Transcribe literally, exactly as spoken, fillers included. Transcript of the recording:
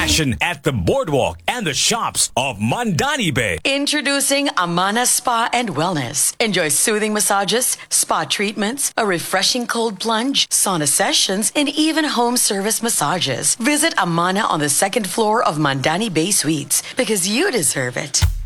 passion at the boardwalk and the shops of Mandani Bay. Introducing Amana Spa and Wellness. Enjoy soothing massages, spa treatments, a refreshing cold plunge, sauna sessions, and even home service massages. Visit Amana on the second floor of Mandani Bay Suites because you deserve it.